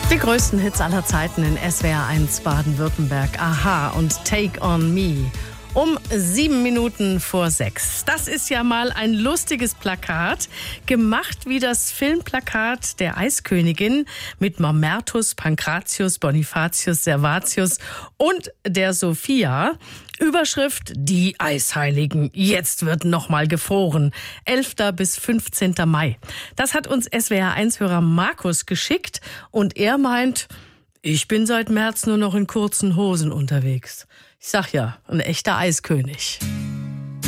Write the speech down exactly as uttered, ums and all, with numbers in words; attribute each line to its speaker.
Speaker 1: Die größten Hits aller Zeiten in S W R eins Baden-Württemberg. Aha und Take on Me. Um sieben Minuten vor sechs. Das ist ja mal ein lustiges Plakat. Gemacht wie das Filmplakat der Eiskönigin mit Mamertus, Pankratius, Bonifatius, Servatius und der Sophia. Überschrift: Die Eisheiligen. Jetzt wird nochmal gefroren. elfter bis fünfzehnter Mai. Das hat uns S W R eins-Hörer Markus geschickt. Und er meint, ich bin seit März nur noch in kurzen Hosen unterwegs. Ich sag ja, ein echter Eiskönig.